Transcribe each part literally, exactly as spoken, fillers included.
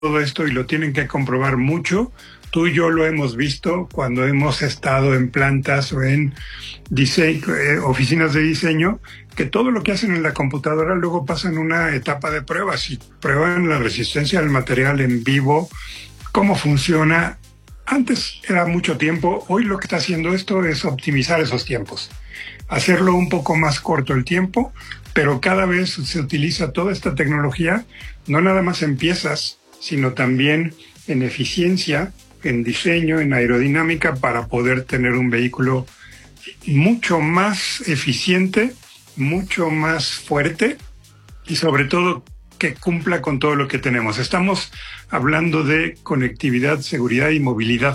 todo esto y lo tienen que comprobar mucho. Tú y yo lo hemos visto cuando hemos estado en plantas o en diseño, eh, oficinas de diseño, que todo lo que hacen en la computadora luego pasan una etapa de pruebas y prueban la resistencia del material en vivo, cómo funciona. Antes era mucho tiempo, hoy lo que está haciendo esto es optimizar esos tiempos, hacerlo un poco más corto el tiempo, pero cada vez se utiliza toda esta tecnología, no nada más en piezas, sino también en eficiencia, en diseño, en aerodinámica, para poder tener un vehículo mucho más eficiente, mucho más fuerte y sobre todo que cumpla con todo lo que tenemos. Estamos hablando de conectividad, seguridad y movilidad.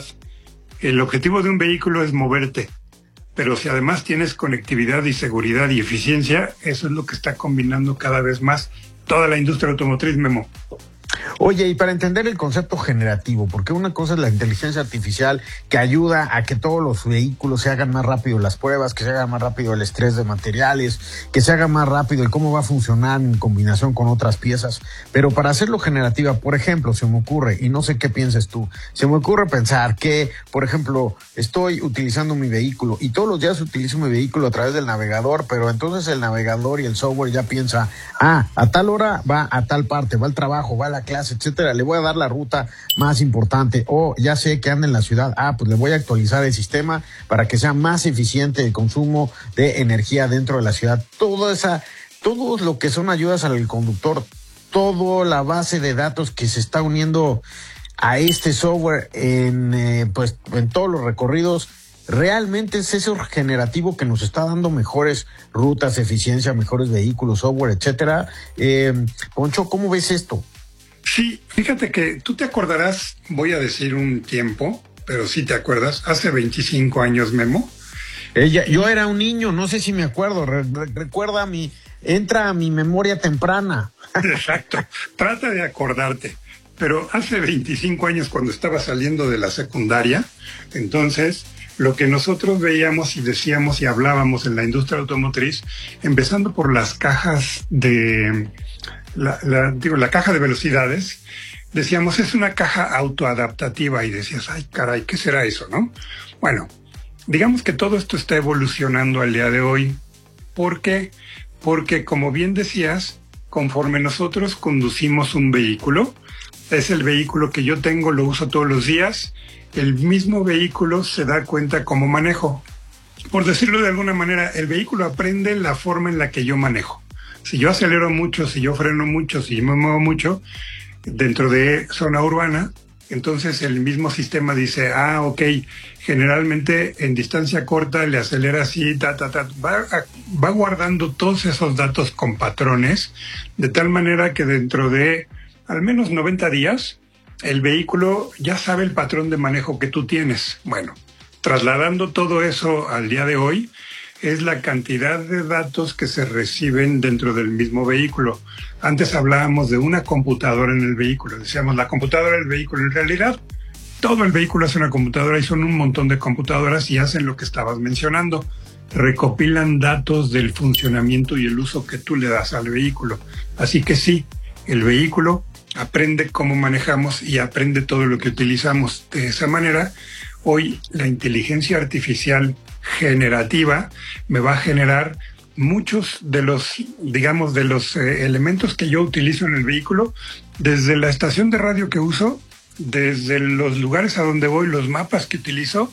El objetivo de un vehículo es moverte, pero si además tienes conectividad y seguridad y eficiencia, eso es lo que está combinando cada vez más toda la industria automotriz, Memo. Oye, y para entender el concepto generativo, porque una cosa es la inteligencia artificial que ayuda a que todos los vehículos se hagan más rápido las pruebas, que se haga más rápido el estrés de materiales, que se haga más rápido el cómo va a funcionar en combinación con otras piezas. Pero para hacerlo generativa, por ejemplo, se me ocurre, y no sé qué pienses tú, se me ocurre pensar que, por ejemplo, estoy utilizando mi vehículo y todos los días utilizo mi vehículo a través del navegador, pero entonces el navegador y el software ya piensa, ah, a tal hora va a tal parte, va al trabajo, va a la clase, etcétera, le voy a dar la ruta más importante, o ya sé que anda en la ciudad, ah, pues le voy a actualizar el sistema para que sea más eficiente el consumo de energía dentro de la ciudad. Todo esa, todo lo que son ayudas al conductor, toda la base de datos que se está uniendo a este software en, eh, pues, en todos los recorridos, realmente es eso generativo que nos está dando mejores rutas, eficiencia, mejores vehículos, software, etcétera. Eh, Poncho, ¿cómo ves esto? Sí, fíjate que tú te acordarás, voy a decir un tiempo, pero sí te acuerdas, hace veinticinco años, Memo. Ella, yo era un niño, no sé si me acuerdo, re, re, recuerda mi, entra a mi memoria temprana. Exacto, trata de acordarte. Pero hace veinticinco años, cuando estaba saliendo de la secundaria, entonces lo que nosotros veíamos y decíamos y hablábamos en la industria automotriz, empezando por las cajas de... La, la, digo, la caja de velocidades, decíamos, es una caja autoadaptativa, y decías, ay, caray, ¿qué será eso, no? Bueno, digamos que todo esto está evolucionando al día de hoy. ¿Por qué? Porque, como bien decías, conforme nosotros conducimos un vehículo, es el vehículo que yo tengo, lo uso todos los días, el mismo vehículo se da cuenta cómo manejo. Por decirlo de alguna manera, el vehículo aprende la forma en la que yo manejo. Si yo acelero mucho, si yo freno mucho, si me muevo mucho dentro de zona urbana, entonces el mismo sistema dice, ah, ok, generalmente en distancia corta le acelera así, ta, ta, ta. Va, va guardando todos esos datos con patrones, de tal manera que dentro de al menos noventa días, el vehículo ya sabe el patrón de manejo que tú tienes. Bueno, trasladando todo eso al día de hoy, es la cantidad de datos que se reciben dentro del mismo vehículo. Antes hablábamos de una computadora en el vehículo, decíamos la computadora del vehículo. En realidad, todo el vehículo es una computadora y son un montón de computadoras y hacen lo que estabas mencionando. Recopilan datos del funcionamiento y el uso que tú le das al vehículo. Así que sí, el vehículo aprende cómo manejamos y aprende todo lo que utilizamos. De esa manera, hoy la inteligencia artificial generativa me va a generar muchos de los, digamos, de los eh, elementos que yo utilizo en el vehículo, desde la estación de radio que uso, desde los lugares a donde voy, los mapas que utilizo,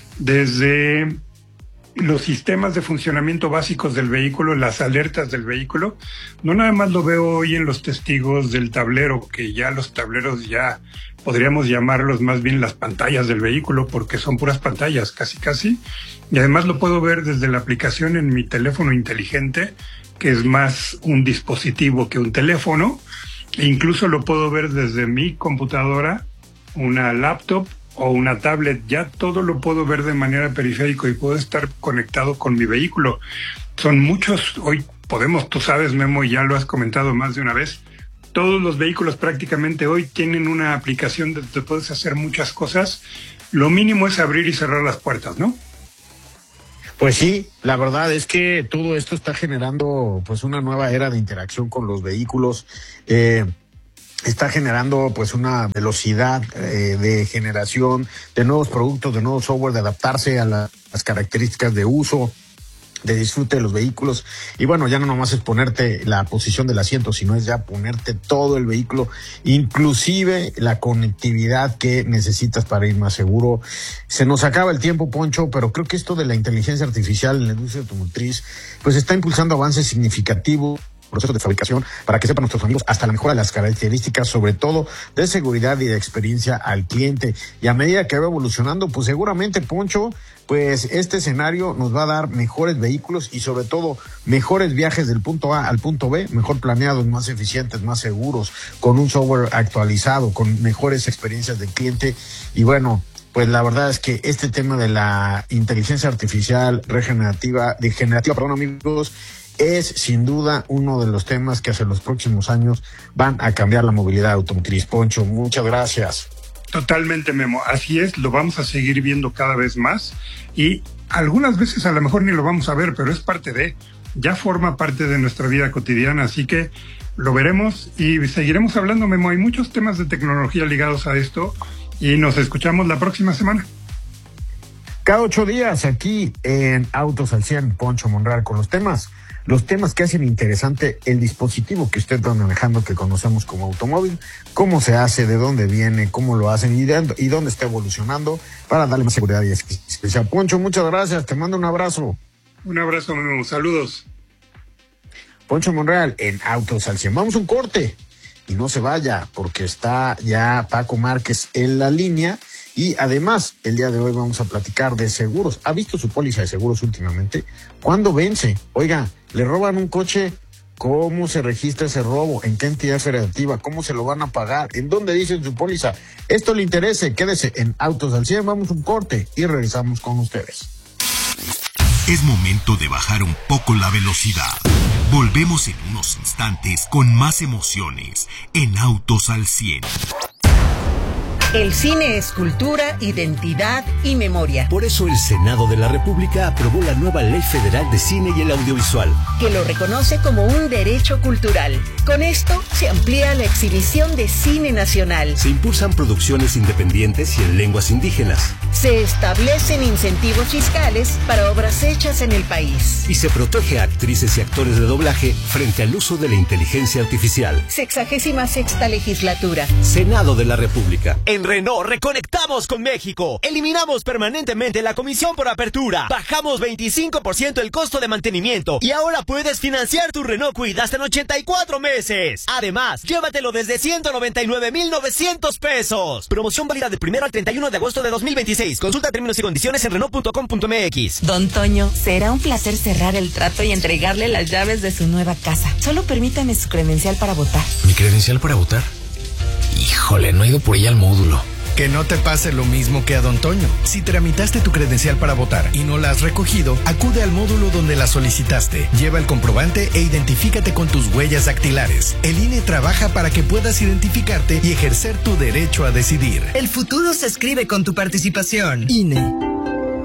desde los sistemas de funcionamiento básicos del vehículo, las alertas del vehículo. No nada más lo veo hoy en los testigos del tablero, que ya los tableros ya podríamos llamarlos más bien las pantallas del vehículo, porque son puras pantallas, casi casi. Y además lo puedo ver desde la aplicación en mi teléfono inteligente, que es más un dispositivo que un teléfono. E incluso lo puedo ver desde mi computadora, una laptop o una tablet. Ya todo lo puedo ver de manera periférica y puedo estar conectado con mi vehículo. Son muchos, hoy podemos, tú sabes, Memo, y ya lo has comentado más de una vez, todos los vehículos prácticamente hoy tienen una aplicación donde puedes hacer muchas cosas. Lo mínimo es abrir y cerrar las puertas, ¿no? Pues sí, la verdad es que todo esto está generando pues una nueva era de interacción con los vehículos. Eh, está generando pues una velocidad eh, de generación de nuevos productos, de nuevo software, de adaptarse a la, las características de uso, de disfrute de los vehículos. Y bueno, ya no nomás es ponerte la posición del asiento, sino es ya ponerte todo el vehículo, inclusive la conectividad que necesitas para ir más seguro. Se nos acaba el tiempo, Poncho, pero creo que esto de la inteligencia artificial en la industria automotriz pues está impulsando avances significativos, proceso de fabricación, para que sepan nuestros amigos hasta la mejora de las características, sobre todo de seguridad y de experiencia al cliente. Y a medida que va evolucionando, pues seguramente, Poncho, pues este escenario nos va a dar mejores vehículos y sobre todo mejores viajes del punto A al punto B, mejor planeados, más eficientes, más seguros, con un software actualizado, con mejores experiencias del cliente. Y bueno, pues la verdad es que este tema de la inteligencia artificial regenerativa, degenerativa, perdón, amigos, es sin duda uno de los temas que hacia los próximos años van a cambiar la movilidad automotriz. Poncho, muchas gracias. Totalmente, Memo. Así es, lo vamos a seguir viendo cada vez más y algunas veces a lo mejor ni lo vamos a ver, pero es parte de, ya forma parte de nuestra vida cotidiana, así que lo veremos y seguiremos hablando, Memo. Hay muchos temas de tecnología ligados a esto y nos escuchamos la próxima semana. Cada ocho días aquí en Autos al cien, Poncho Monreal con los temas. Los temas que hacen interesante el dispositivo que usted va manejando, que conocemos como automóvil, cómo se hace, de dónde viene, cómo lo hacen y, de, y dónde está evolucionando para darle más seguridad y experiencia. Poncho, muchas gracias, te mando un abrazo. Un abrazo, Memo. Saludos. Poncho Monreal en Autos al cien. Vamos a un corte y no se vaya porque está ya Paco Márquez en la línea. Y además, el día de hoy vamos a platicar de seguros. ¿Ha visto su póliza de seguros últimamente? ¿Cuándo vence? Oiga, le roban un coche, ¿cómo se registra ese robo? ¿En qué entidad federativa? ¿Cómo se lo van a pagar? ¿En dónde dice su póliza? Esto le interese, quédese en Autos al cien. Vamos a un corte y regresamos con ustedes. Es momento de bajar un poco la velocidad. Volvemos en unos instantes con más emociones en Autos al cien. El cine es cultura, identidad y memoria. Por eso el Senado de la República aprobó la nueva Ley Federal de Cine y el Audiovisual, que lo reconoce como un derecho cultural. Con esto se amplía la exhibición de cine nacional. Se impulsan producciones independientes y en lenguas indígenas. Se establecen incentivos fiscales para obras hechas en el país. Y se protege a actrices y actores de doblaje frente al uso de la inteligencia artificial. Sexagésima sexta legislatura. Senado de la República. En Renault reconectamos con México. Eliminamos permanentemente la comisión por apertura. Bajamos veinticinco por ciento el costo de mantenimiento. Y ahora puedes financiar tu Renault Kwid hasta en ochenta y cuatro meses. Además, llévatelo desde ciento noventa y nueve mil novecientos pesos. Promoción válida del primero al treinta y uno de agosto de dos mil veintiséis. Consulta términos y condiciones en Renault punto com punto m x. Don Toño, será un placer cerrar el trato y entregarle las llaves de su nueva casa. Solo permítame su credencial para votar. ¿Mi credencial para votar? Híjole, no he ido por ella al módulo. Que no te pase lo mismo que a Don Toño. Si tramitaste tu credencial para votar y no la has recogido, acude al módulo donde la solicitaste. Lleva el comprobante e identifícate con tus huellas dactilares. El I N E trabaja para que puedas identificarte y ejercer tu derecho a decidir. El futuro se escribe con tu participación. I N E.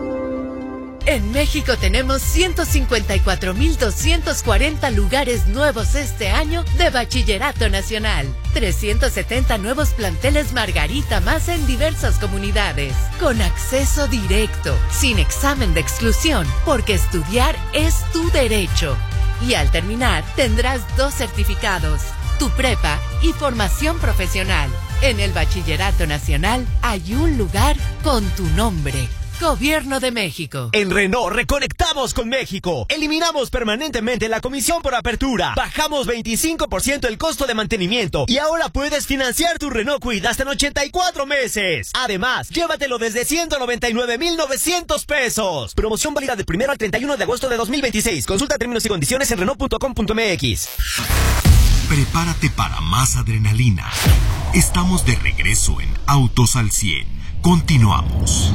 En México tenemos ciento cincuenta y cuatro mil doscientos cuarenta lugares nuevos este año de Bachillerato Nacional. trescientos setenta nuevos planteles Margarita más en diversas comunidades. Con acceso directo, sin examen de exclusión, porque estudiar es tu derecho. Y al terminar, tendrás dos certificados, tu prepa y formación profesional. En el Bachillerato Nacional hay un lugar con tu nombre. Gobierno de México. En Renault reconectamos con México. Eliminamos permanentemente la comisión por apertura. Bajamos veinticinco por ciento el costo de mantenimiento. Y ahora puedes financiar tu Renault Kwid hasta en ochenta y cuatro meses. Además, llévatelo desde ciento noventa y nueve mil novecientos pesos. Promoción válida del primero al treinta y uno de agosto de dos mil veintiséis. Consulta términos y condiciones en Renault punto com punto m x. Prepárate para más adrenalina. Estamos de regreso en Autos al cien. Continuamos.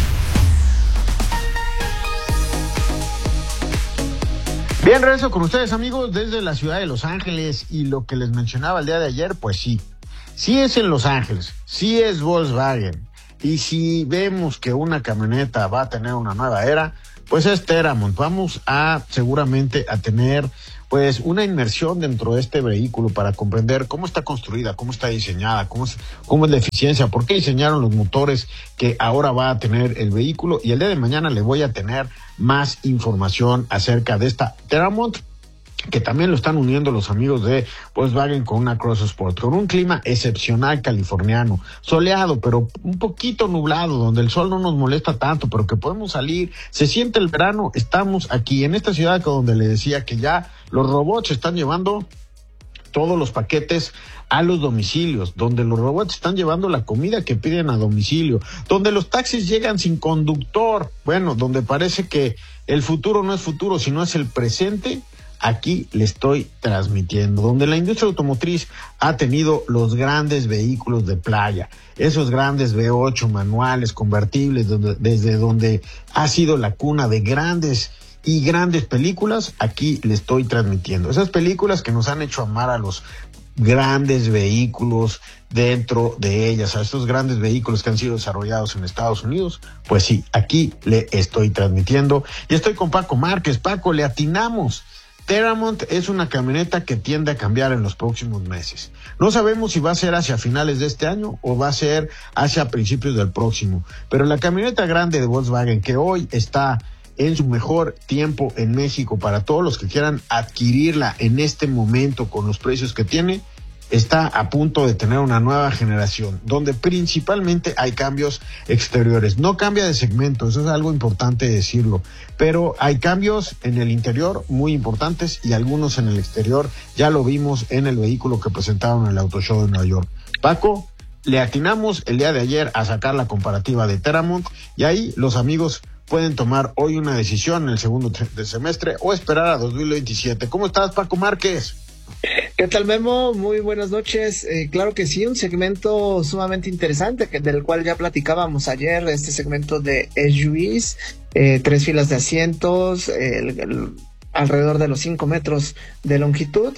Bien, regreso con ustedes, amigos, desde la ciudad de Los Ángeles. Y lo que les mencionaba el día de ayer, pues sí, sí es en Los Ángeles, sí es Volkswagen. Y si vemos que una camioneta va a tener una nueva era, pues es Teramont. Vamos a seguramente a tener pues una inmersión dentro de este vehículo para comprender cómo está construida, cómo está diseñada, cómo es, cómo es la eficiencia, por qué diseñaron los motores que ahora va a tener el vehículo. Y el día de mañana le voy a tener más información acerca de esta Teramont, que también lo están uniendo los amigos de Volkswagen con una Cross Sport, con un clima excepcional californiano, soleado, pero un poquito nublado, donde el sol no nos molesta tanto, pero que podemos salir, se siente el verano. Estamos aquí en esta ciudad donde le decía que ya los robots están llevando todos los paquetes a los domicilios, donde los robots están llevando la comida que piden a domicilio, donde los taxis llegan sin conductor, bueno, donde parece que el futuro no es futuro, sino es el presente. Aquí le estoy transmitiendo, donde la industria automotriz ha tenido los grandes vehículos de playa, esos grandes V ocho manuales convertibles, donde, desde donde ha sido la cuna de grandes y grandes películas. Aquí le estoy transmitiendo esas películas que nos han hecho amar a los grandes vehículos dentro de ellas, a estos grandes vehículos que han sido desarrollados en Estados Unidos. Pues sí, aquí le estoy transmitiendo y estoy con Paco Márquez. Paco, le atinamos. Teramont es una camioneta que tiende a cambiar en los próximos meses. No sabemos si va a ser hacia finales de este año o va a ser hacia principios del próximo, pero la camioneta grande de Volkswagen, que hoy está en su mejor tiempo en México para todos los que quieran adquirirla en este momento con los precios que tiene, está a punto de tener una nueva generación, donde principalmente hay cambios exteriores. No cambia de segmento, eso es algo importante decirlo, pero hay cambios en el interior muy importantes y algunos en el exterior. Ya lo vimos en el vehículo que presentaron en el Auto Show de Nueva York. Paco, le atinamos el día de ayer a sacar la comparativa de Teramont y ahí los amigos pueden tomar hoy una decisión en el segundo de semestre o esperar a dos mil veintisiete. ¿Cómo estás, Paco Márquez? ¿Qué tal, Memo? Muy buenas noches. Eh, claro que sí, un segmento sumamente interesante que, del cual ya platicábamos ayer, este segmento de S U Vs, eh, tres filas de asientos, el, el, alrededor de los cinco metros de longitud.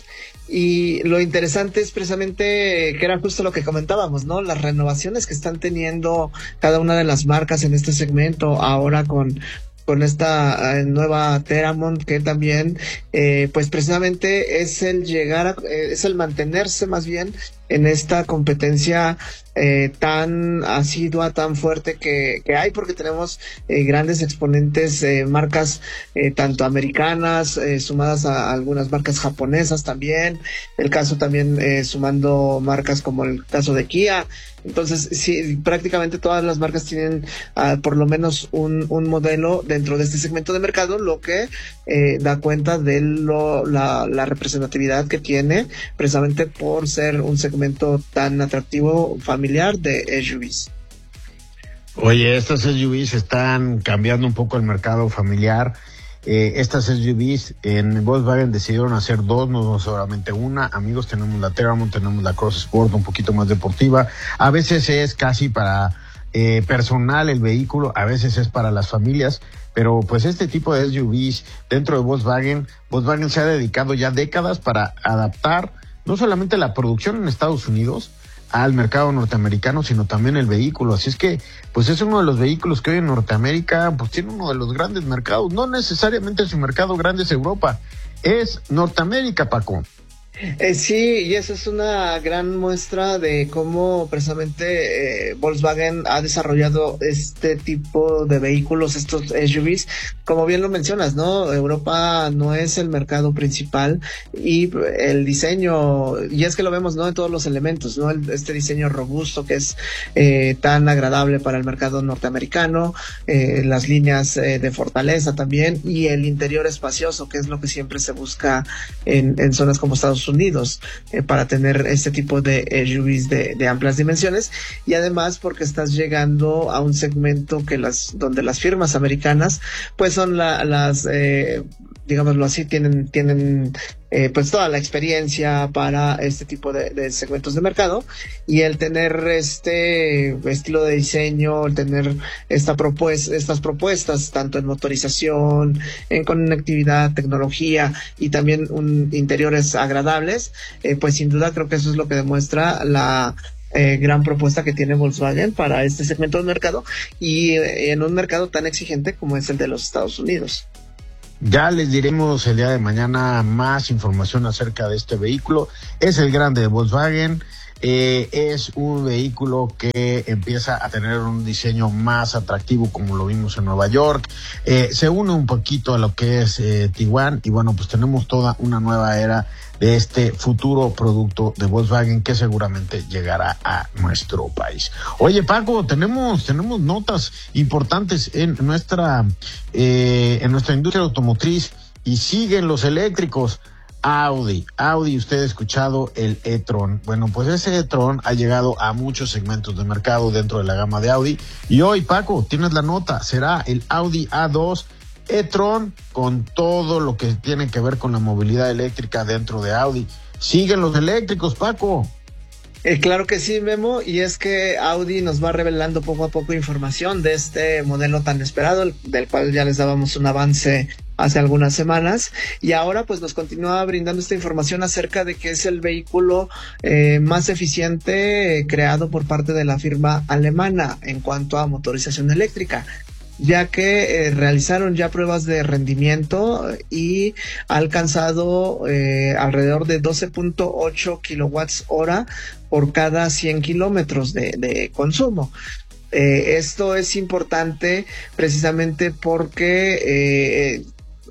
Y lo interesante es precisamente que era justo lo que comentábamos, ¿no? Las renovaciones que están teniendo cada una de las marcas en este segmento ahora con... con esta uh, nueva Teramont, que también eh, pues precisamente es el llegar a, eh, es el mantenerse más bien en esta competencia eh, tan asidua, tan fuerte que, que hay, porque tenemos eh, grandes exponentes, eh, marcas eh, tanto americanas, eh, sumadas a algunas marcas japonesas también, el caso también eh, sumando marcas como el caso de Kia. Entonces, sí, prácticamente todas las marcas tienen uh, por lo menos un, un modelo dentro de este segmento de mercado, lo que eh, da cuenta de lo, la, la representatividad que tiene, precisamente por ser un segmento tan atractivo familiar de S U Vs. Oye, estas S U Vs están cambiando un poco el mercado familiar. Eh, estas S U Vs en Volkswagen decidieron hacer dos, no solamente una. Amigos, tenemos la Teramont, tenemos la Cross Sport, un poquito más deportiva. A veces es casi para eh, personal el vehículo, a veces es para las familias. Pero pues este tipo de S U Vs dentro de Volkswagen, Volkswagen se ha dedicado ya décadas para adaptar no solamente la producción en Estados Unidos al mercado norteamericano, sino también el vehículo. Así es que, pues es uno de los vehículos que hoy en Norteamérica, pues tiene uno de los grandes mercados. No necesariamente su mercado grande es Europa, es Norteamérica, Paco. Eh, sí, y eso es una gran muestra de cómo precisamente eh, Volkswagen ha desarrollado este tipo de vehículos, estos S U Vs. Como bien lo mencionas, ¿no? Europa no es el mercado principal y el diseño, y es que lo vemos, ¿no? En todos los elementos, ¿no? El, este diseño robusto que es eh, tan agradable para el mercado norteamericano, eh, las líneas eh, de fortaleza también, y el interior espacioso, que es lo que siempre se busca en, en zonas como Estados Unidos, eh, para tener este tipo de S U Vs de, de amplias dimensiones, y además porque estás llegando a un segmento que las donde las firmas americanas pues son la, las eh, digámoslo así, tienen tienen eh, pues toda la experiencia para este tipo de, de segmentos de mercado, y el tener este estilo de diseño, el tener esta propuesta, estas propuestas tanto en motorización, en conectividad, tecnología y también un, interiores agradables, eh, pues sin duda creo que eso es lo que demuestra la Eh, gran propuesta que tiene Volkswagen para este segmento de mercado, y eh, en un mercado tan exigente como es el de los Estados Unidos. Ya les diremos el día de mañana más información acerca de este vehículo. Es el grande de Volkswagen. Eh, es un vehículo que empieza a tener un diseño más atractivo, como lo vimos en Nueva York. Eh, se une un poquito a lo que es eh, Tiguan, y bueno, pues tenemos toda una nueva era de este futuro producto de Volkswagen que seguramente llegará a nuestro país. Oye, Paco, tenemos tenemos notas importantes en nuestra eh, en nuestra industria automotriz, y siguen los eléctricos. Audi, Audi, usted ha escuchado el e-tron. Bueno, pues ese e-tron ha llegado a muchos segmentos de mercado dentro de la gama de Audi. Y hoy, Paco, tienes la nota, será el Audi A dos e-tron con todo lo que tiene que ver con la movilidad eléctrica dentro de Audi. Siguen los eléctricos, Paco. Eh, claro que sí, Memo, y es que Audi nos va revelando poco a poco información de este modelo tan esperado, del cual ya les dábamos un avance hace algunas semanas, y ahora pues nos continúa brindando esta información acerca de que es el vehículo eh, más eficiente eh, creado por parte de la firma alemana en cuanto a motorización eléctrica, ya que eh, realizaron ya pruebas de rendimiento y ha alcanzado eh, alrededor de doce punto ocho kilowatts hora por cada cien kilómetros de, de consumo. Eh, esto es importante precisamente porque eh,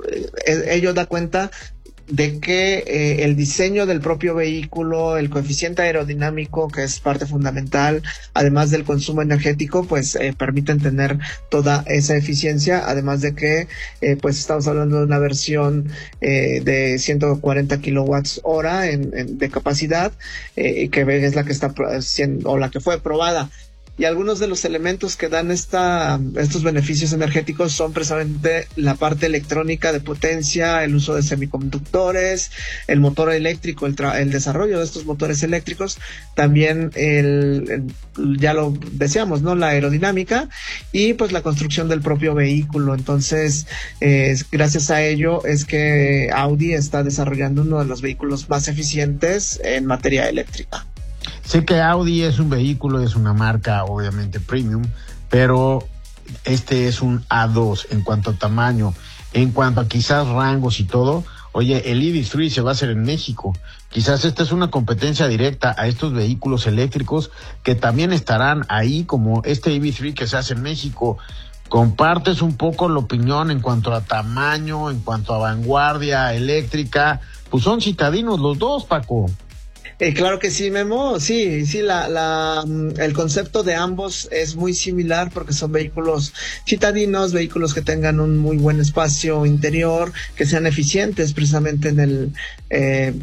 eh, ello da cuenta de que eh, el diseño del propio vehículo, el coeficiente aerodinámico, que es parte fundamental, además del consumo energético, pues eh, permiten tener toda esa eficiencia, además de que eh, pues estamos hablando de una versión eh, de ciento cuarenta kilowatts hora en, en, de capacidad, eh, que es la que está siendo, o la que fue probada. Y algunos de los elementos que dan esta, estos beneficios energéticos son precisamente la parte electrónica de potencia, el uso de semiconductores, el motor eléctrico, el, tra- el desarrollo de estos motores eléctricos, también el, el, ya lo decíamos, ¿no? La aerodinámica y pues la construcción del propio vehículo. Entonces, eh, gracias a ello es que Audi está desarrollando uno de los vehículos más eficientes en materia eléctrica. Sé que Audi es un vehículo, es una marca obviamente premium, pero este es un A dos en cuanto a tamaño, en cuanto a quizás rangos y todo. Oye, el E V tres se va a hacer en México. Quizás esta es una competencia directa a estos vehículos eléctricos que también estarán ahí, como este E V tres que se hace en México. ¿Compartes un poco la opinión en cuanto a tamaño, en cuanto a vanguardia eléctrica? Pues son citadinos los dos, Paco. Eh, claro que sí, Memo. Sí, sí, la, la, el concepto de ambos es muy similar porque son vehículos citadinos, vehículos que tengan un muy buen espacio interior, que sean eficientes precisamente en el, eh,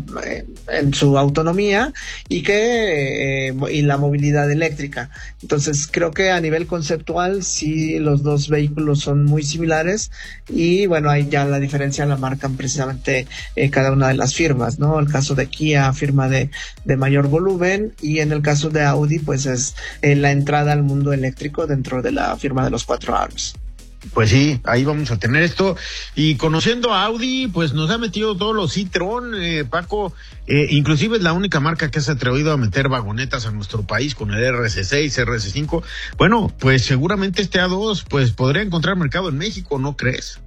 en su autonomía y que, eh, y la movilidad eléctrica. Entonces, creo que a nivel conceptual, sí, los dos vehículos son muy similares y bueno, ahí ya la diferencia la marcan precisamente eh, cada una de las firmas, ¿no? El caso de Kia, firma de de mayor volumen, y en el caso de Audi pues es eh, la entrada al mundo eléctrico dentro de la firma de los cuatro aros. Pues sí, ahí vamos a tener esto. Y conociendo a Audi, pues nos ha metido todos los e-tron, eh, Paco, eh, inclusive es la única marca que se ha atrevido a meter vagonetas a nuestro país con el R S seis, R S cinco. Bueno, pues seguramente este A dos pues podría encontrar mercado en México, ¿no crees?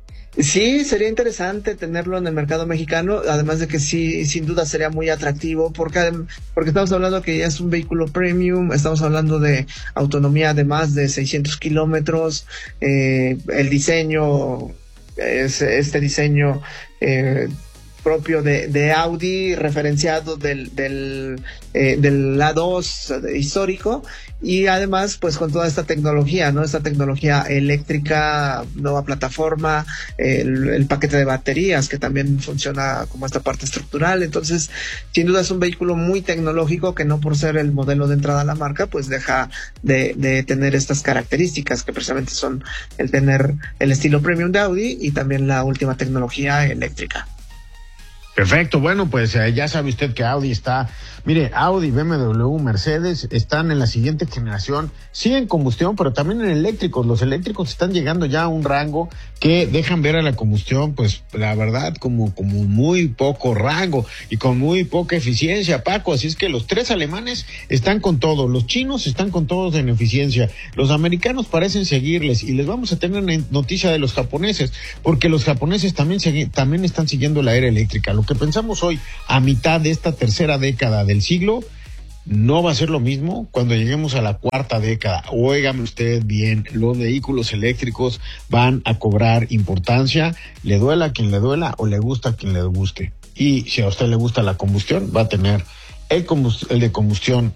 Sí, sería interesante tenerlo en el mercado mexicano, además de que sí, sin duda sería muy atractivo, porque, porque estamos hablando que ya es un vehículo premium, estamos hablando de autonomía de más de seiscientos kilómetros, eh, el diseño, es este diseño eh, propio de, de Audi, referenciado del, del, eh, del A dos histórico, y además pues con toda esta tecnología, ¿no? Esta tecnología eléctrica, nueva plataforma, el, el paquete de baterías que también funciona como esta parte estructural. Entonces, sin duda es un vehículo muy tecnológico que no por ser el modelo de entrada a la marca pues deja de, de tener estas características que precisamente son el tener el estilo premium de Audi y también la última tecnología eléctrica. Perfecto, bueno, pues eh, ya sabe usted que Audi está, mire, Audi, B M W, Mercedes están en la siguiente generación, sí en combustión, pero también en eléctricos. Los eléctricos están llegando ya a un rango que dejan ver a la combustión, pues la verdad, como, como muy poco rango y con muy poca eficiencia, Paco. Así es que los tres alemanes están con todo, los chinos están con todos en eficiencia, los americanos parecen seguirles, y les vamos a tener noticia de los japoneses, porque los japoneses también, también están siguiendo la era eléctrica. Lo que pensamos hoy, a mitad de esta tercera década del siglo, no va a ser lo mismo cuando lleguemos a la cuarta década. Óigame usted bien, los vehículos eléctricos van a cobrar importancia, le duela a quien le duela o le gusta a quien le guste. Y si a usted le gusta la combustión, va a tener el, combust- el de combustión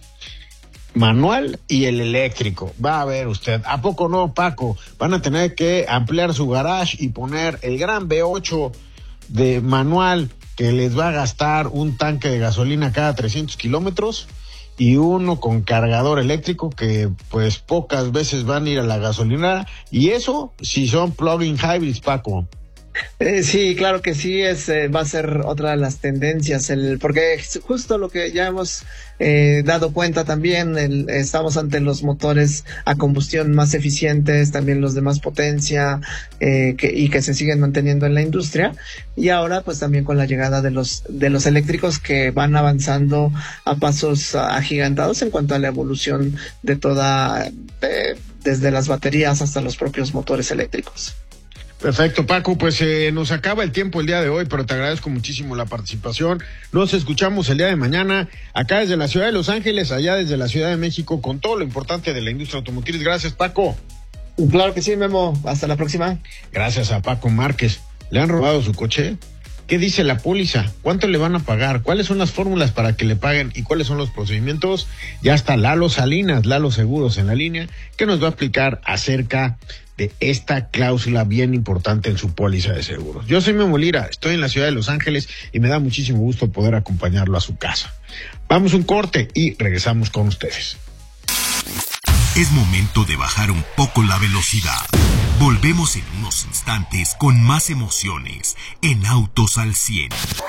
manual y el eléctrico. Va a ver usted, ¿a poco no, Paco? Van a tener que ampliar su garage y poner el gran V ocho de manual, que les va a gastar un tanque de gasolina cada trescientos kilómetros, y uno con cargador eléctrico que pues pocas veces van a ir a la gasolinera, y eso si son plug-in hybrids, Paco. Eh, sí, claro que sí, es eh, va a ser otra de las tendencias, el porque justo lo que ya hemos eh, dado cuenta también, el, estamos ante los motores a combustión más eficientes, también los de más potencia, eh, que, y que se siguen manteniendo en la industria, y ahora pues también con la llegada de los de los eléctricos que van avanzando a pasos agigantados en cuanto a la evolución de toda, eh, desde las baterías hasta los propios motores eléctricos. Perfecto, Paco, pues eh, nos acaba el tiempo el día de hoy, pero te agradezco muchísimo la participación. Nos escuchamos el día de mañana, acá desde la ciudad de Los Ángeles, allá desde la Ciudad de México, con todo lo importante de la industria automotriz. Gracias, Paco. Claro que sí, Memo. Hasta la próxima. Gracias a Paco Márquez. ¿Le han robado su coche? ¿Qué dice la póliza? ¿Cuánto le van a pagar? ¿Cuáles son las fórmulas para que le paguen? ¿Y cuáles son los procedimientos? Ya está Lalo Salinas, Lalo Seguros en la línea, que nos va a explicar acerca de esta cláusula bien importante en su póliza de seguros. Yo soy Memo Lira, estoy en la ciudad de Los Ángeles y me da muchísimo gusto poder acompañarlo a su casa. Vamos a un corte y regresamos con ustedes. Es momento de bajar un poco la velocidad. Volvemos en unos instantes con más emociones en Autos al cien.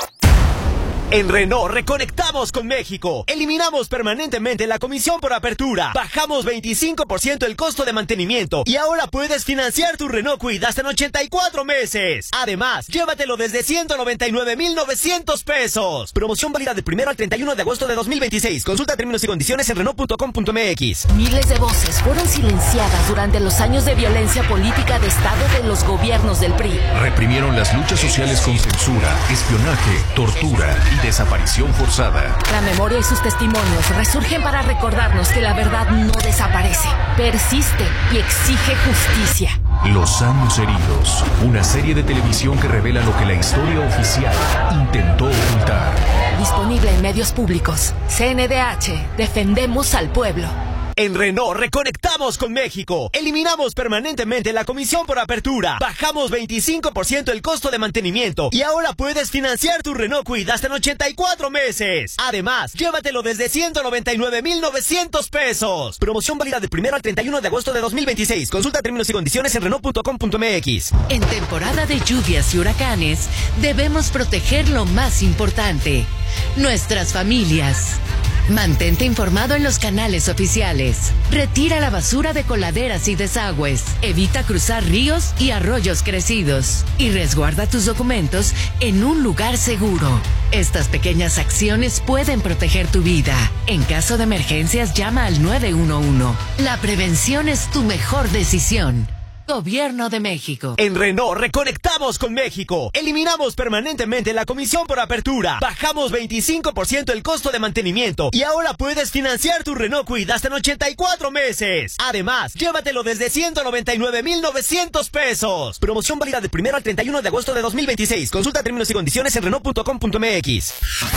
En Renault reconectamos con México. Eliminamos permanentemente la comisión por apertura. Bajamos veinticinco por ciento el costo de mantenimiento. Y ahora puedes financiar tu Renault Kwid hasta en ochenta y cuatro meses. Además, llévatelo desde ciento noventa y nueve mil novecientos pesos. Promoción válida del primero al treinta y uno de agosto de dos mil veintiséis. Consulta términos y condiciones en Renault punto com punto m x. Miles de voces fueron silenciadas durante los años de violencia política de Estado de los gobiernos del P R I. Reprimieron las luchas sociales con censura, espionaje, tortura y desaparición forzada. La memoria y sus testimonios resurgen para recordarnos que la verdad no desaparece, persiste y exige justicia. Los años heridos, una serie de televisión que revela lo que la historia oficial intentó ocultar. Disponible en medios públicos. C N D H, defendemos al pueblo. En Renault reconectamos con México. Eliminamos permanentemente la comisión por apertura. Bajamos veinticinco por ciento el costo de mantenimiento. Y ahora puedes financiar tu Renault Kwid hasta en ochenta y cuatro meses. Además, llévatelo desde ciento noventa y nueve mil novecientos pesos. Promoción válida del primero al treinta y uno de agosto de dos mil veintiséis. Consulta términos y condiciones en Renault punto com punto m x. En temporada de lluvias y huracanes, debemos proteger lo más importante: nuestras familias. Mantente informado en los canales oficiales. Retira la basura de coladeras y desagües. Evita cruzar ríos y arroyos crecidos. Y resguarda tus documentos en un lugar seguro. Estas pequeñas acciones pueden proteger tu vida. En caso de emergencias, llama al nueve uno uno. La prevención es tu mejor decisión. Gobierno de México. En Renault reconectamos con México. Eliminamos permanentemente la comisión por apertura. Bajamos veinticinco por ciento el costo de mantenimiento. Y ahora puedes financiar tu Renault Kwid hasta en ochenta y cuatro meses. Además, llévatelo desde ciento noventa y nueve mil novecientos pesos. Promoción válida del primero al treinta y uno de agosto de dos mil veintiséis. Consulta términos y condiciones en Renault punto com punto m x.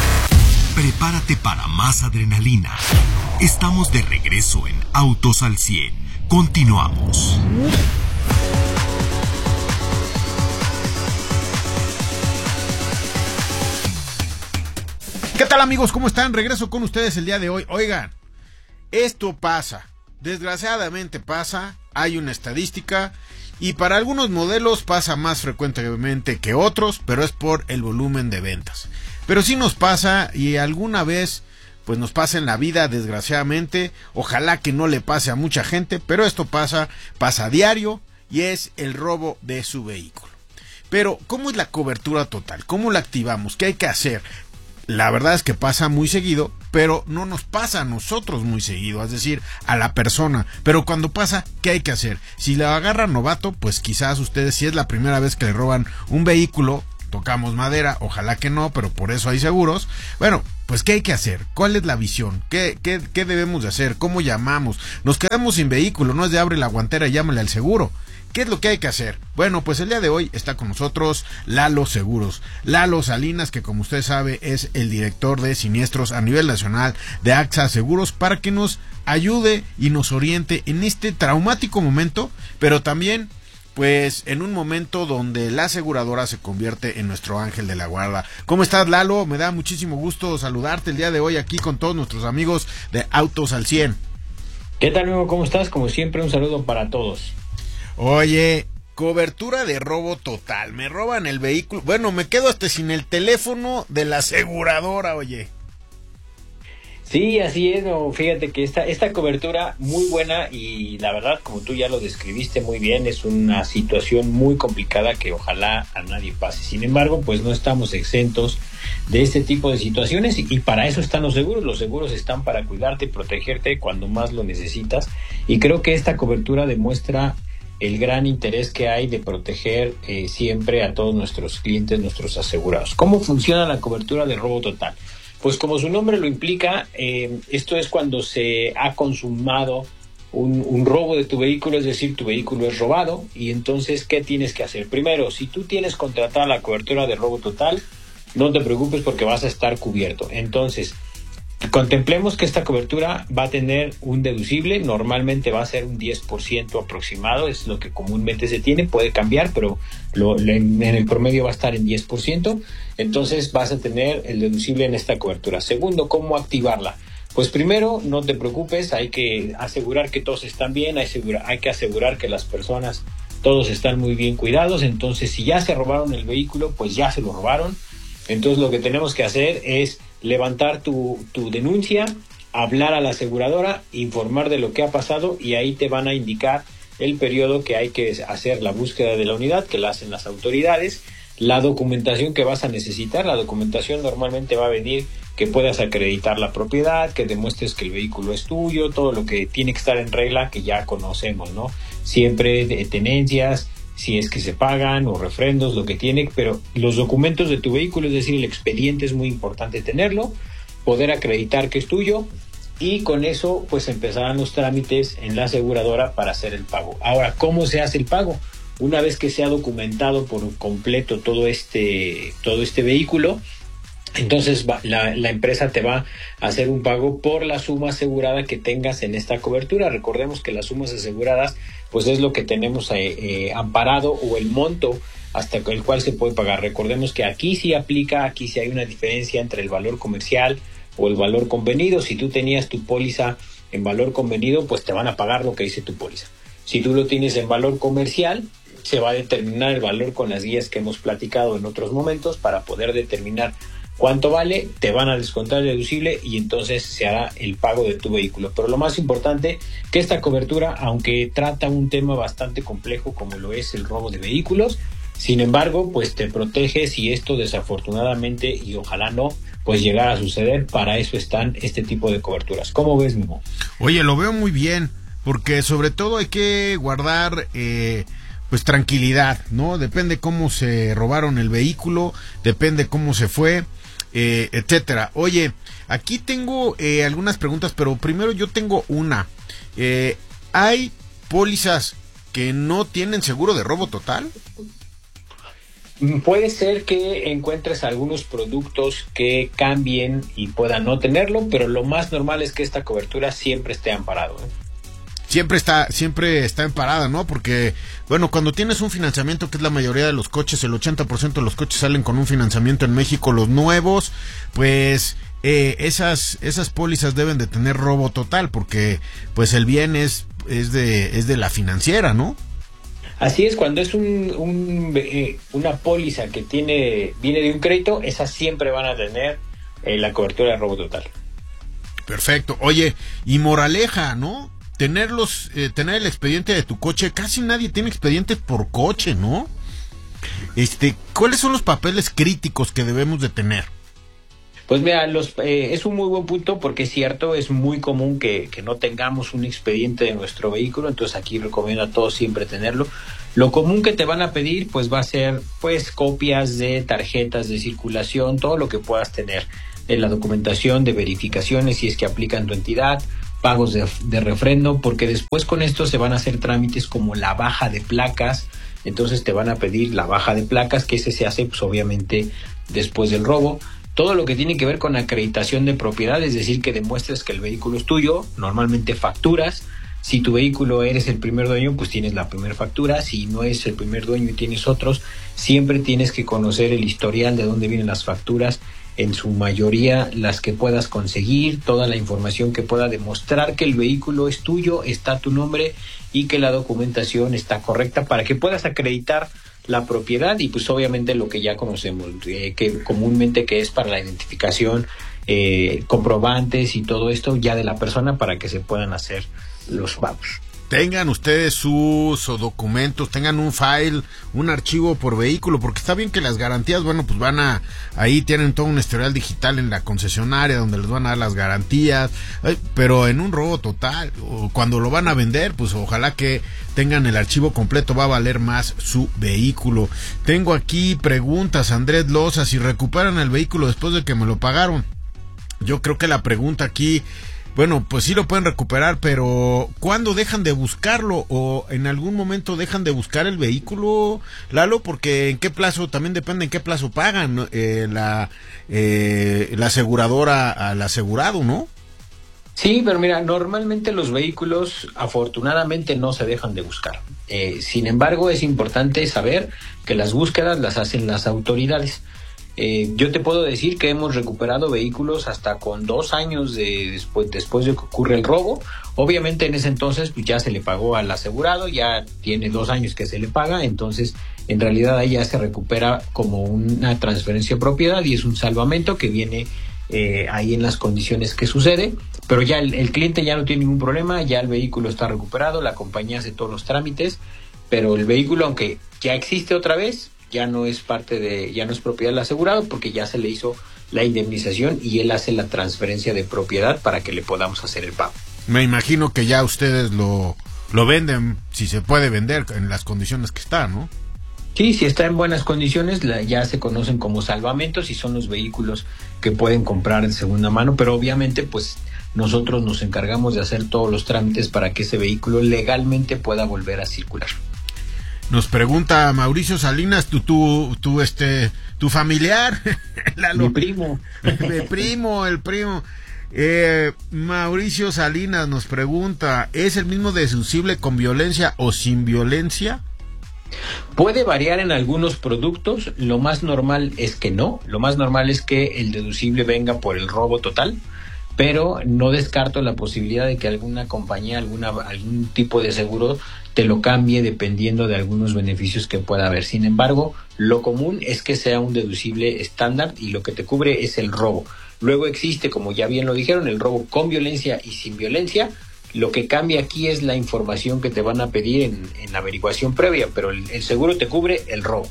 Prepárate para más adrenalina. Estamos de regreso en Autos al cien. Continuamos. ¿Qué tal, amigos? ¿Cómo están? Regreso con ustedes el día de hoy. Oigan, esto pasa, desgraciadamente pasa, hay una estadística Y para algunos modelos pasa más frecuentemente que otros, pero es por el volumen de ventas. Pero sí nos pasa, y alguna vez pues nos pasa en la vida, desgraciadamente. Ojalá que no le pase a mucha gente, pero esto pasa, pasa a diario, y es el robo de su vehículo. Pero, ¿cómo es la cobertura total? ¿Cómo la activamos? ¿Qué hay que hacer? La verdad es que pasa muy seguido, pero no nos pasa a nosotros muy seguido, es decir, a la persona. Pero cuando pasa, ¿qué hay que hacer? Si la agarra novato, pues quizás ustedes, si es la primera vez que le roban un vehículo, tocamos madera, ojalá que no, pero por eso hay seguros. Bueno, pues ¿qué hay que hacer? ¿Cuál es la visión? ¿Qué, qué, qué debemos de hacer? ¿Cómo llamamos? Nos quedamos sin vehículo, no es de abre la guantera y llámale al seguro. ¿Qué es lo que hay que hacer? Bueno, pues el día de hoy está con nosotros Lalo Seguros. Lalo Salinas, que como usted sabe es el director de siniestros a nivel nacional de AXA Seguros, para que nos ayude y nos oriente en este traumático momento, pero también pues en un momento donde la aseguradora se convierte en nuestro ángel de la guarda. ¿Cómo estás, Lalo? Me da muchísimo gusto saludarte el día de hoy aquí con todos nuestros amigos de Autos al cien. ¿Qué tal, amigo? ¿Cómo estás? Como siempre, un saludo para todos. Oye, cobertura de robo total. Me roban el vehículo. Bueno, me quedo hasta sin el teléfono de la aseguradora, oye. Sí, así es, no, fíjate que esta, esta cobertura muy buena, y la verdad, como tú ya lo describiste muy bien, es una situación muy complicada que ojalá a nadie pase. Sin embargo, pues no estamos exentos de este tipo de situaciones, y, y para eso están los seguros. Los seguros están para cuidarte y protegerte cuando más lo necesitas, y creo que esta cobertura demuestra el gran interés que hay de proteger eh, siempre a todos nuestros clientes, nuestros asegurados. ¿Cómo funciona la cobertura de robo total? Pues como su nombre lo implica, eh, esto es cuando se ha consumado un, un robo de tu vehículo, es decir, tu vehículo es robado, y entonces, ¿qué tienes que hacer? Primero, si tú tienes contratada la cobertura de robo total, no te preocupes porque vas a estar cubierto. Entonces, contemplemos que esta cobertura va a tener un deducible, normalmente va a ser un diez por ciento aproximado, es lo que comúnmente se tiene, puede cambiar, pero lo, en el promedio va a estar en diez por ciento, entonces vas a tener el deducible en esta cobertura. Segundo, ¿cómo activarla? Pues primero, no te preocupes, hay que asegurar que todos están bien, hay, segura, hay que asegurar que las personas, todos están muy bien cuidados. Entonces, si ya se robaron el vehículo, pues ya se lo robaron. Entonces, lo que tenemos que hacer es levantar tu, tu denuncia, hablar a la aseguradora, informar de lo que ha pasado, y ahí te van a indicar el periodo que hay que hacer la búsqueda de la unidad, que la hacen las autoridades, la documentación que vas a necesitar. La documentación normalmente va a venir que puedas acreditar la propiedad, que demuestres que el vehículo es tuyo, todo lo que tiene que estar en regla, que ya conocemos, ¿no? Siempre de tenencias, si es que se pagan, o refrendos, lo que tiene, pero los documentos de tu vehículo, es decir, el expediente, es muy importante tenerlo, poder acreditar que es tuyo, y con eso pues empezarán los trámites en la aseguradora para hacer el pago. Ahora, ¿cómo se hace el pago? Una vez que se ha documentado por completo todo este, todo este vehículo, entonces va, la, la empresa te va a hacer un pago por la suma asegurada que tengas en esta cobertura. Recordemos que las sumas aseguradas pues es lo que tenemos eh, eh, amparado, o el monto hasta el cual se puede pagar. Recordemos que aquí sí aplica, aquí sí hay una diferencia entre el valor comercial o el valor convenido. Si tú tenías tu póliza en valor convenido, pues te van a pagar lo que dice tu póliza. Si tú lo tienes en valor comercial, se va a determinar el valor con las guías que hemos platicado en otros momentos para poder determinar cuánto vale, te van a descontar el deducible y entonces se hará el pago de tu vehículo. Pero lo más importante, que esta cobertura, aunque trata un tema bastante complejo como lo es el robo de vehículos, sin embargo, pues te protege si esto desafortunadamente, y ojalá no, pues llegara a suceder. Para eso están este tipo de coberturas. ¿Cómo ves, Mimo? Oye, lo veo muy bien, porque sobre todo hay que guardar eh, pues tranquilidad, ¿no? Depende cómo se robaron el vehículo, depende cómo se fue, eh, etcétera. Oye, aquí tengo eh, algunas preguntas, pero primero yo tengo una. Eh, ¿Hay pólizas que no tienen seguro de robo total? Puede ser que encuentres algunos productos que cambien y puedan no tenerlo, pero lo más normal es que esta cobertura siempre esté amparado, ¿eh? Siempre está, siempre está amparada, ¿no? Porque, bueno, cuando tienes un financiamiento, que es la mayoría de los coches, el ochenta por ciento de los coches salen con un financiamiento en México, los nuevos, pues eh, esas esas pólizas deben de tener robo total, porque pues el bien es es de es de la financiera, ¿no? Así es, cuando es un, un eh, una póliza que tiene viene de un crédito, esas siempre van a tener eh, la cobertura de robo total. Perfecto. Oye, y moraleja, ¿no? Tenerlos, eh, tener el expediente de tu coche, casi nadie tiene expedientes por coche, ¿no? Este, ¿cuáles son los papeles críticos que debemos de tener? Pues mira, los, eh, es un muy buen punto porque es cierto, es muy común que, que no tengamos un expediente de nuestro vehículo, entonces aquí recomiendo a todos siempre tenerlo. Lo común que te van a pedir pues va a ser pues copias de tarjetas de circulación, todo lo que puedas tener, de la documentación, de verificaciones si es que aplica en tu entidad, pagos de, de refrendo, porque después con esto se van a hacer trámites como la baja de placas, entonces te van a pedir la baja de placas, que ese se hace pues obviamente después del robo. Todo lo que tiene que ver con acreditación de propiedad, es decir, que demuestres que el vehículo es tuyo, normalmente facturas. Si tu vehículo eres el primer dueño, pues tienes la primera factura. Si no es el primer dueño y tienes otros, siempre tienes que conocer el historial de dónde vienen las facturas, en su mayoría las que puedas conseguir, toda la información que pueda demostrar que el vehículo es tuyo, está a tu nombre y que la documentación está correcta para que puedas acreditar la propiedad y pues obviamente lo que ya conocemos, eh, que comúnmente que es para la identificación, eh, comprobantes y todo esto ya de la persona para que se puedan hacer los pagos. Tengan ustedes sus documentos, tengan un file, un archivo por vehículo, porque está bien que las garantías, bueno, pues van a, ahí tienen todo un historial digital en la concesionaria donde les van a dar las garantías, pero en un robo total, o cuando lo van a vender, pues ojalá que tengan el archivo completo, va a valer más su vehículo. Tengo aquí preguntas, Andrés Loza, si recuperan el vehículo después de que me lo pagaron. Yo creo que la pregunta aquí, bueno, pues sí lo pueden recuperar, pero ¿cuándo dejan de buscarlo? ¿O en algún momento dejan de buscar el vehículo, Lalo? Porque en qué plazo, también depende en qué plazo pagan eh, la, eh, la aseguradora al asegurado, ¿no? Sí, pero mira, normalmente los vehículos afortunadamente no se dejan de buscar. Eh, sin embargo, es importante saber que las búsquedas las hacen las autoridades. Eh, yo te puedo decir que hemos recuperado vehículos hasta con dos años de después, después de que ocurre el robo. Obviamente en ese entonces pues ya se le pagó al asegurado, ya tiene dos años que se le paga, entonces en realidad ahí ya se recupera como una transferencia de propiedad y es un salvamento que viene eh, ahí en las condiciones que sucede, pero ya el, el cliente ya no tiene ningún problema, ya el vehículo está recuperado, la compañía hace todos los trámites, pero el vehículo, aunque ya existe otra vez, ya no es parte de, ya no es propiedad del asegurado porque ya se le hizo la indemnización y él hace la transferencia de propiedad para que le podamos hacer el pago. Me imagino que ya ustedes lo, lo venden, si se puede vender en las condiciones que está, ¿no? Sí, si está en buenas condiciones, la, ya se conocen como salvamentos y son los vehículos que pueden comprar en segunda mano, pero obviamente pues nosotros nos encargamos de hacer todos los trámites para que ese vehículo legalmente pueda volver a circular. Nos pregunta Mauricio Salinas, tu, tu, tu, este, tu familiar, Lalo. Mi primo. Mi primo, el primo. Eh, Mauricio Salinas nos pregunta, ¿es el mismo deducible con violencia o sin violencia? Puede variar en algunos productos, lo más normal es que no, lo más normal es que el deducible venga por el robo total, pero no descarto la posibilidad de que alguna compañía, alguna, algún tipo de seguro te lo cambie dependiendo de algunos beneficios que pueda haber. Sin embargo, lo común es que sea un deducible estándar y lo que te cubre es el robo. Luego existe, como ya bien lo dijeron, el robo con violencia y sin violencia. Lo que cambia aquí es la información que te van a pedir en, en la averiguación previa, pero el, el seguro te cubre el robo.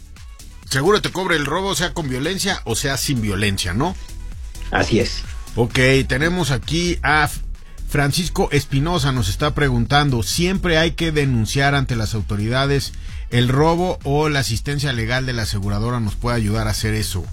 Seguro te cubre el robo, sea con violencia o sea sin violencia, ¿no? Así es. Ok, tenemos aquí a Francisco Espinosa, nos está preguntando, ¿siempre hay que denunciar ante las autoridades el robo o la asistencia legal de la aseguradora nos puede ayudar a hacer eso?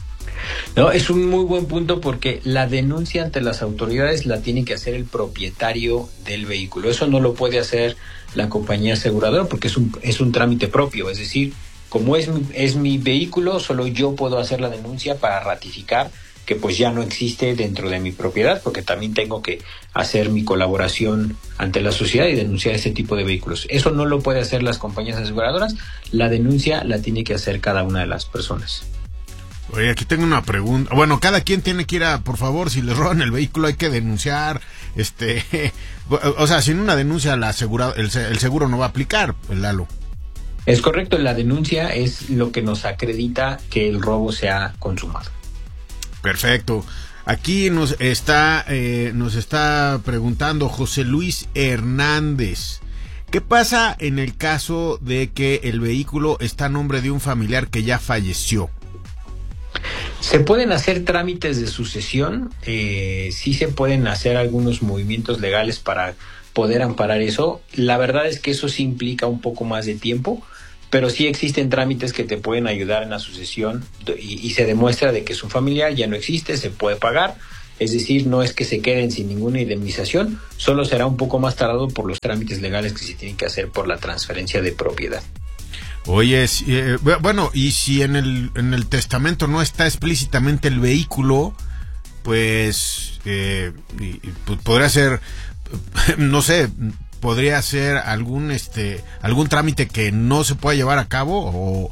No, es un muy buen punto porque la denuncia ante las autoridades la tiene que hacer el propietario del vehículo. Eso no lo puede hacer la compañía aseguradora porque es un, es un trámite propio, es decir, como es mi, es mi vehículo, solo yo puedo hacer la denuncia para ratificar que pues ya no existe dentro de mi propiedad, porque también tengo que hacer mi colaboración ante la sociedad y denunciar ese tipo de vehículos. Eso no lo puede hacer las compañías aseguradoras, la denuncia la tiene que hacer cada una de las personas. Oye, aquí tengo una pregunta. Bueno, cada quien tiene que ir a, por favor, si les roban el vehículo hay que denunciar, este, o sea, sin una denuncia la asegura, el, el seguro no va a aplicar, Lalo. Es correcto, la denuncia es lo que nos acredita que el robo se ha consumado. Perfecto. Aquí nos está, eh, nos está preguntando José Luis Hernández. ¿Qué pasa en el caso de que el vehículo está a nombre de un familiar que ya falleció? Se pueden hacer trámites de sucesión, eh, sí se pueden hacer algunos movimientos legales para poder amparar eso. La verdad es que eso sí implica un poco más de tiempo, pero sí existen trámites que te pueden ayudar en la sucesión y, y se demuestra de que su familiar ya no existe, se puede pagar. Es decir, no es que se queden sin ninguna indemnización, solo será un poco más tardado por los trámites legales que se tienen que hacer por la transferencia de propiedad. Oye, eh, bueno, y si en el en el testamento no está explícitamente el vehículo, pues, eh, y, pues podría ser, no sé, podría ser algún este algún trámite que no se pueda llevar a cabo o,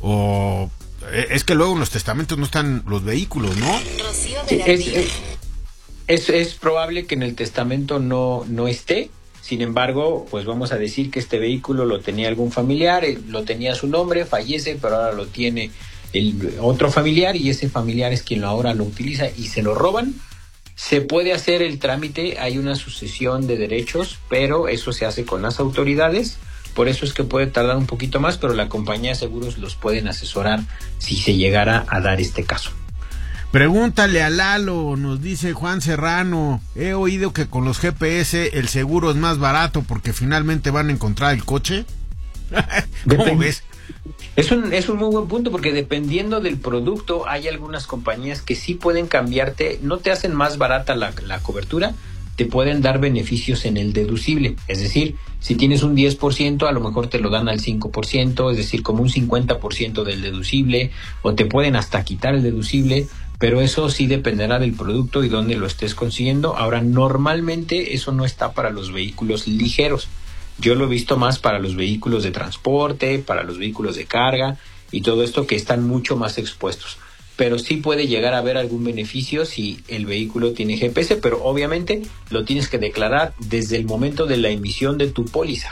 o es que luego en los testamentos no están los vehículos, ¿no? Sí, es, es, es, es probable que en el testamento no, no esté. Sin embargo, pues vamos a decir que este vehículo lo tenía algún familiar, lo tenía a su nombre, fallece, pero ahora lo tiene el otro familiar y ese familiar es quien ahora lo utiliza y se lo roban. Se puede hacer el trámite, hay una sucesión de derechos, pero eso se hace con las autoridades. Por eso es que puede tardar un poquito más, pero la compañía de seguros los pueden asesorar si se llegara a dar este caso. Pregúntale a Lalo, nos dice Juan Serrano. He oído que con los G P S el seguro es más barato porque finalmente van a encontrar el coche. ¿Cómo Depend- ves? Es un, es un muy buen punto porque dependiendo del producto hay algunas compañías que sí pueden cambiarte, no te hacen más barata la, la cobertura, te pueden dar beneficios en el deducible. Es decir, si tienes un diez por ciento, a lo mejor te lo dan al cinco por ciento, es decir, como un cincuenta por ciento del deducible, o te pueden hasta quitar el deducible, pero eso sí dependerá del producto y dónde lo estés consiguiendo. Ahora, normalmente eso no está para los vehículos ligeros. Yo lo he visto más para los vehículos de transporte, para los vehículos de carga y todo esto que están mucho más expuestos. Pero sí puede llegar a haber algún beneficio si el vehículo tiene G P S, pero obviamente lo tienes que declarar desde el momento de la emisión de tu póliza.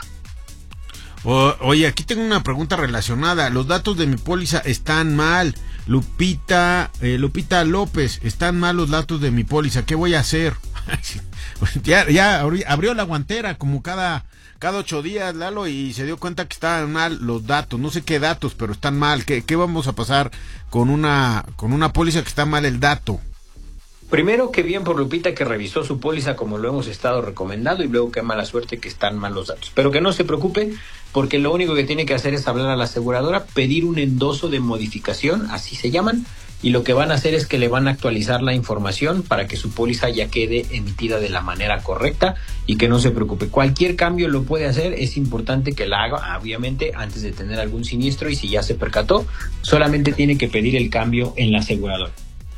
O, oye, aquí tengo una pregunta relacionada. Los datos de mi póliza están mal. Lupita, eh, Lupita López, están mal los datos de mi póliza. ¿Qué voy a hacer? ya, ya abrió la guantera como cada, cada ocho días, Lalo, y se dio cuenta que estaban mal los datos. No sé qué datos, pero están mal. ¿Qué, qué vamos a pasar con una, con una póliza que está mal el dato? Primero, que bien por Lupita que revisó su póliza como lo hemos estado recomendando, y luego qué mala suerte que están mal los datos. Pero que no se preocupe, porque lo único que tiene que hacer es hablar a la aseguradora, pedir un endoso de modificación, así se llaman, y lo que van a hacer es que le van a actualizar la información para que su póliza ya quede emitida de la manera correcta y que no se preocupe. Cualquier cambio lo puede hacer, es importante que la haga, obviamente, antes de tener algún siniestro, y si ya se percató, solamente tiene que pedir el cambio en la aseguradora.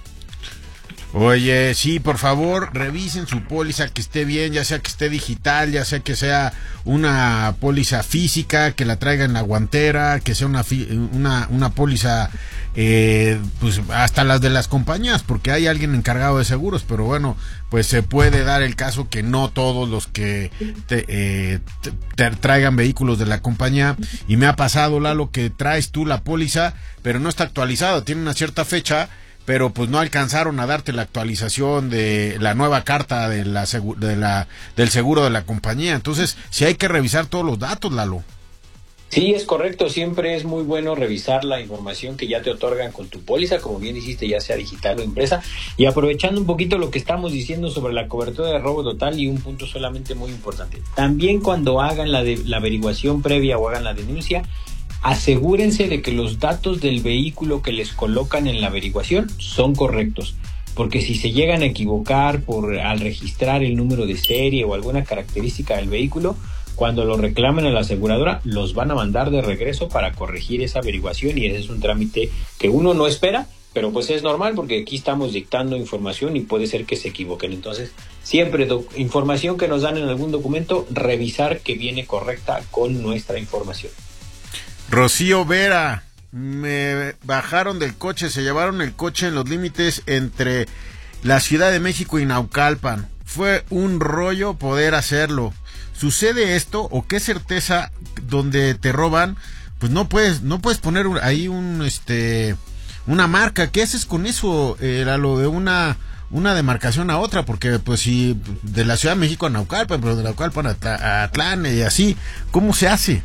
Oye, sí, por favor, revisen su póliza, que esté bien, ya sea que esté digital, ya sea que sea una póliza física, que la traiga en la guantera, que sea una fi- una, una póliza, eh, pues hasta las de las compañías, porque hay alguien encargado de seguros, pero bueno, pues se puede dar el caso que no todos los que te, eh, te, te traigan vehículos de la compañía, y me ha pasado, Lalo, que traes tú la póliza, pero no está actualizada, tiene una cierta fecha, pero pues no alcanzaron a darte la actualización de la nueva carta de la, de la del seguro de la compañía. Entonces, sí hay que revisar todos los datos, Lalo. Sí, es correcto, siempre es muy bueno revisar la información que ya te otorgan con tu póliza, como bien dijiste, ya sea digital o impresa, y aprovechando un poquito lo que estamos diciendo sobre la cobertura de robo total, y un punto solamente muy importante, también cuando hagan la, de, la averiguación previa o hagan la denuncia, asegúrense de que los datos del vehículo que les colocan en la averiguación son correctos, porque si se llegan a equivocar por al registrar el número de serie o alguna característica del vehículo, cuando lo reclamen a la aseguradora, los van a mandar de regreso para corregir esa averiguación, y ese es un trámite que uno no espera, pero pues es normal porque aquí estamos dictando información y puede ser que se equivoquen. Entonces, siempre do- información que nos dan en algún documento, revisar que viene correcta con nuestra información. Rocío Vera, me bajaron del coche, se llevaron el coche en los límites entre la Ciudad de México y Naucalpan. Fue un rollo poder hacerlo. ¿Sucede esto o qué certeza donde te roban? Pues no puedes, no puedes poner ahí un, este, una marca. ¿Qué haces con eso? Era lo de una, una demarcación a otra, porque pues si de la Ciudad de México a Naucalpan, pero de Naucalpan a Atlán y así, ¿cómo se hace?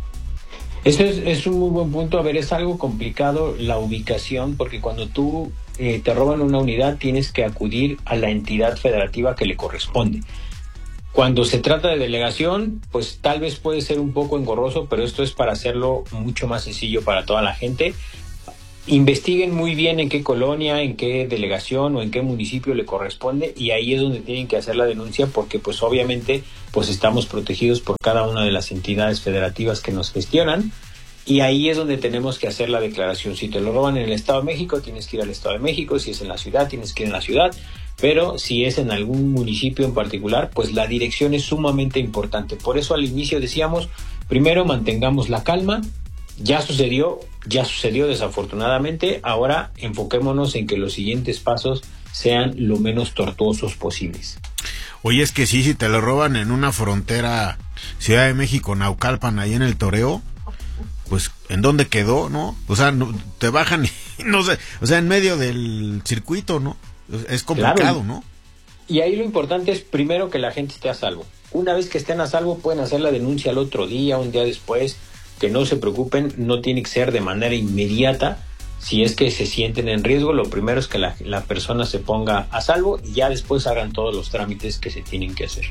Eso es, es un muy buen punto. A ver, es algo complicado la ubicación, porque cuando tú eh, te roban una unidad tienes que acudir a la entidad federativa que le corresponde. Cuando se trata de delegación, pues tal vez puede ser un poco engorroso, pero esto es para hacerlo mucho más sencillo para toda la gente. Investiguen muy bien en qué colonia, en qué delegación o en qué municipio le corresponde, y ahí es donde tienen que hacer la denuncia, porque pues obviamente pues estamos protegidos por cada una de las entidades federativas que nos gestionan, y ahí es donde tenemos que hacer la declaración. Si te lo roban en el Estado de México, tienes que ir al Estado de México; si es en la ciudad, tienes que ir en la ciudad, pero si es en algún municipio en particular, pues la dirección es sumamente importante. Por eso al inicio decíamos, primero mantengamos la calma. Ya sucedió, ya sucedió desafortunadamente. Ahora enfoquémonos en que los siguientes pasos sean lo menos tortuosos posibles. Oye, es que sí, si te lo roban en una frontera Ciudad de México, Naucalpan, ahí en el Toreo, pues ¿en dónde quedó, no? O sea, no, te bajan y no sé, o sea, en medio del circuito, ¿no? Es complicado, claro. ¿No? Y ahí lo importante es primero que la gente esté a salvo. Una vez que estén a salvo pueden hacer la denuncia al otro día, un día después. Que no se preocupen, no tiene que ser de manera inmediata. Si es que se sienten en riesgo, lo primero es que la, la persona se ponga a salvo y ya después hagan todos los trámites que se tienen que hacer.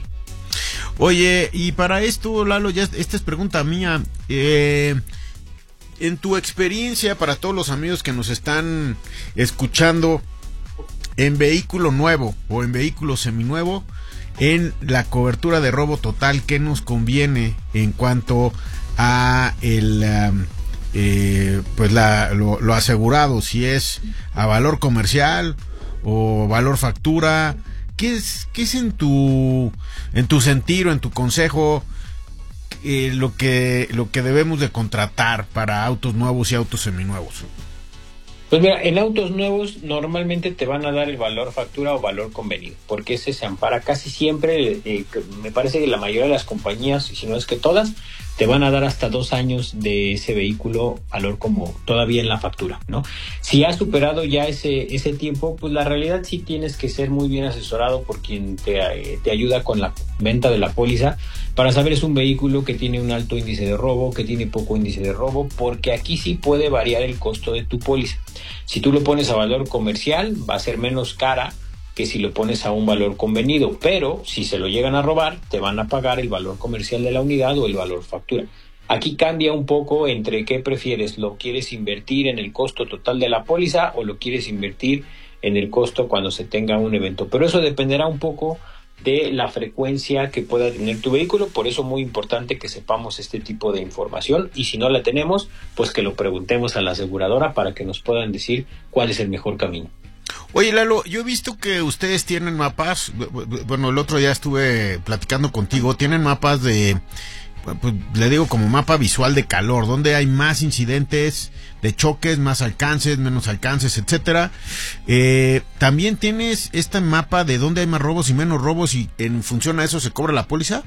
Oye, y para esto, Lalo, ya esta es pregunta mía. Eh, en tu experiencia, para todos los amigos que nos están escuchando, en vehículo nuevo o en vehículo seminuevo, en la cobertura de robo total, ¿qué nos conviene en cuanto a el um, eh, pues la, lo, lo asegurado? Si es a valor comercial o valor factura, ¿qué es, qué es en tu en tu sentir o en tu consejo eh, lo que lo que debemos de contratar para autos nuevos y autos seminuevos? Pues mira, en autos nuevos normalmente te van a dar el valor factura o valor convenido, porque ese se ampara casi siempre. Eh, me parece que la mayoría de las compañías, si no es que todas, te van a dar hasta dos años de ese vehículo valor como todavía en la factura, ¿no? Si has superado ya ese ese tiempo, pues la realidad sí tienes que ser muy bien asesorado por quien te, eh, te ayuda con la venta de la póliza, para saber es un vehículo que tiene un alto índice de robo, que tiene poco índice de robo, porque aquí sí puede variar el costo de tu póliza. Si tú lo pones a valor comercial, va a ser menos cara que si lo pones a un valor convenido, pero si se lo llegan a robar, te van a pagar el valor comercial de la unidad o el valor factura. Aquí cambia un poco entre qué prefieres: ¿lo quieres invertir en el costo total de la póliza o lo quieres invertir en el costo cuando se tenga un evento? Pero eso dependerá un poco de la frecuencia que pueda tener tu vehículo. Por eso muy importante que sepamos este tipo de información, y si no la tenemos, pues que lo preguntemos a la aseguradora para que nos puedan decir cuál es el mejor camino. Oye, Lalo, yo he visto que ustedes tienen mapas. Bueno, el otro día estuve platicando contigo. Tienen mapas de, pues, le digo como mapa visual de calor, donde hay más incidentes de choques, más alcances, menos alcances, etcétera. Eh, también tienes este mapa de dónde hay más robos y menos robos, y en función a eso se cobra la póliza.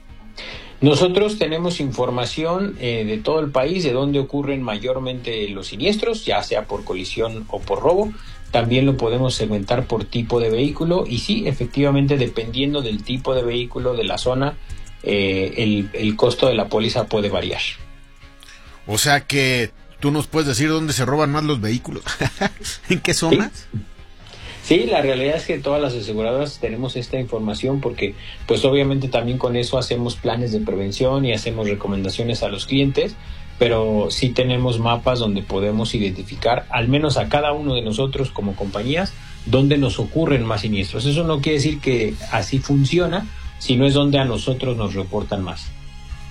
Nosotros tenemos información eh, de todo el país, de dónde ocurren mayormente los siniestros, ya sea por colisión o por robo. También lo podemos segmentar por tipo de vehículo, y sí, efectivamente, dependiendo del tipo de vehículo, de la zona, eh, el, el costo de la póliza puede variar. O sea que tú nos puedes decir dónde se roban más los vehículos. ¿En qué zonas? Sí. Sí, la realidad es que todas las aseguradoras tenemos esta información, porque pues obviamente también con eso hacemos planes de prevención y hacemos recomendaciones a los clientes, pero sí tenemos mapas donde podemos identificar, al menos a cada uno de nosotros como compañías, dónde nos ocurren más siniestros. Eso no quiere decir que así funciona, sino es donde a nosotros nos reportan más.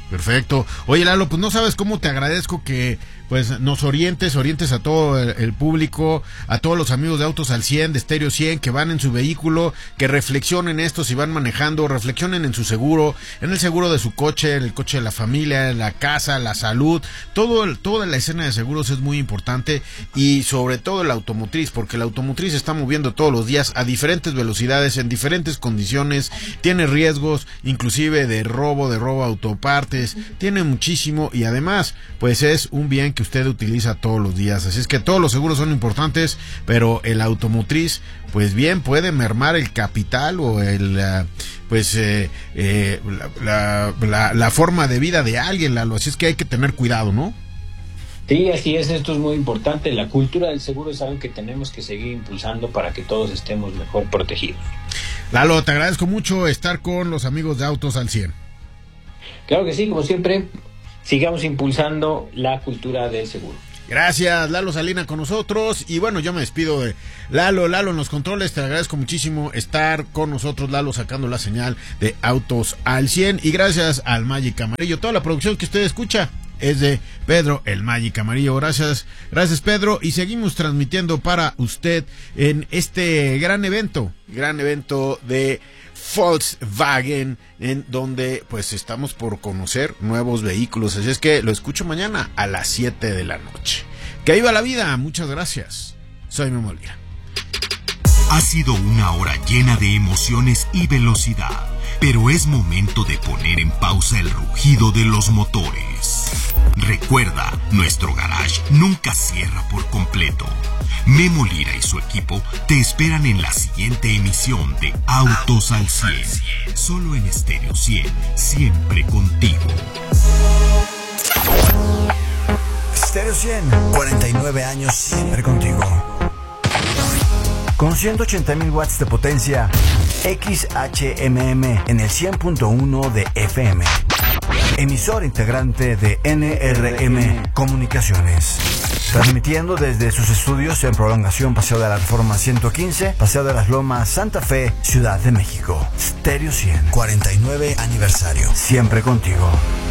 Perfecto. Oye, Lalo, pues no sabes cómo te agradezco que pues nos orientes, orientes a todo el, el público, a todos los amigos de Autos al cien, de Stereo cien, que van en su vehículo, que reflexionen esto si van manejando, reflexionen en su seguro, en el seguro de su coche, en el coche de la familia, en la casa, la salud, todo el, toda la escena de seguros es muy importante, y sobre todo el automotriz, porque el automotriz se está moviendo todos los días a diferentes velocidades, en diferentes condiciones, tiene riesgos, inclusive de robo, de robo a autopartes, tiene muchísimo, y además, pues es un bien que usted utiliza todos los días, así es que todos los seguros son importantes, pero el automotriz, pues bien, puede mermar el capital o el, uh, pues, eh, eh, la, la, la, la forma de vida de alguien, Lalo, así es que hay que tener cuidado, ¿no? Sí, así es, esto es muy importante, la cultura del seguro es algo que tenemos que seguir impulsando para que todos estemos mejor protegidos. Lalo, te agradezco mucho estar con los amigos de Autos al cien. Claro que sí, como siempre, sigamos impulsando la cultura del seguro. Gracias, Lalo Salina con nosotros. Y bueno, yo me despido de Lalo, Lalo en los controles. Te agradezco muchísimo estar con nosotros, Lalo, sacando la señal de Autos al cien. Y gracias al Magic Amarillo. Toda la producción que usted escucha es de Pedro, el Magic Amarillo. Gracias, gracias Pedro. Y seguimos transmitiendo para usted en este gran evento, gran evento de Volkswagen, en donde pues estamos por conocer nuevos vehículos, así es que lo escucho mañana a las siete de la noche. Que viva la vida, muchas gracias. Soy Memo Lira. Ha sido una hora llena de emociones y velocidad, pero es momento de poner en pausa el rugido de los motores. Recuerda, nuestro garage nunca cierra por completo. Memo Lira y su equipo te esperan en la siguiente emisión de Autos al cien, solo en Stereo cien, siempre contigo. Stereo cien, cuarenta y nueve años siempre contigo. Con ciento ochenta mil watts de potencia, X H M M en el cien punto uno de F M. Emisor integrante de N R M Comunicaciones. Transmitiendo desde sus estudios en Prolongación Paseo de la Reforma ciento quince, Paseo de las Lomas, Santa Fe, Ciudad de México. Stereo cien, cuarenta y nueve aniversario. Siempre contigo.